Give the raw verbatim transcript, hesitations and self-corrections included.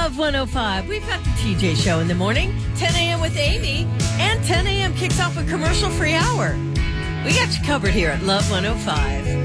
Love one oh five. We've got the T J Show in the morning, ten a.m. with Amy, and ten a.m. kicks off a commercial-free hour. We got you covered here at Love one oh five.